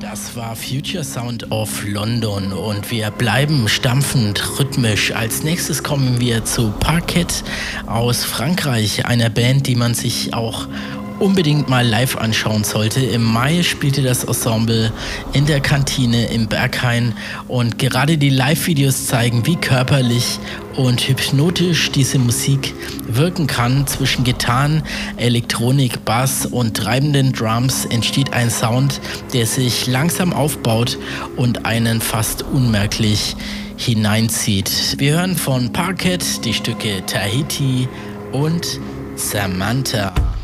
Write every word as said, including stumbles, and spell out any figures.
Das war Future Sound of London und wir bleiben stampfend rhythmisch. Als nächstes kommen wir zu Parquet aus Frankreich, einer Band, die man sich auch unbedingt mal live anschauen sollte. Im Mai spielte das Ensemble in der Kantine im Berghain und gerade die Live-Videos zeigen, wie körperlich und hypnotisch diese Musik wirken kann. Zwischen Gitarren, Elektronik, Bass und treibenden Drums entsteht ein Sound, der sich langsam aufbaut und einen fast unmerklich hineinzieht. Wir hören von Parquet die Stücke Tahiti und Samantha.